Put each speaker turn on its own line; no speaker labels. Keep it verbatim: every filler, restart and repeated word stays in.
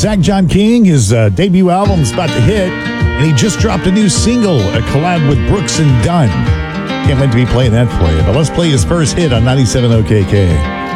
Zach John King, his uh, debut album's about to hit, and he just dropped a new single, a collab with Brooks and Dunn. Can't wait to be playing that for you. But let's play his first hit on ninety-seven O K K.